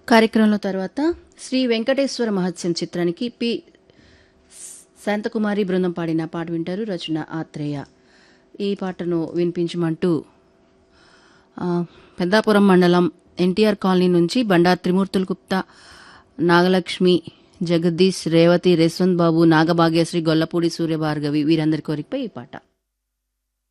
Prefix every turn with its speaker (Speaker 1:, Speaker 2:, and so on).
Speaker 1: కార్యక్రమంలో తర్వాత శ్రీ వెంకటేశ్వర మహత్యం చిత్రానికి పి శాంతకుమారి బృందం పాడిన పాట వింటారు. రచన ఆత్రేయ. ఈ పాటను వినిపించమంటూ పెద్దాపురం మండలం ఎన్టీఆర్ కాలనీ నుంచి బండారు త్రిమూర్తుల గుప్తా, నాగలక్ష్మి, జగదీష్, రేవతి, రేస్వంత్ బాబు, నాగభాగ్యశ్రీ, గొల్లపూడి సూర్యభార్గవి వీరందరి కోరికపై ఈ పాట.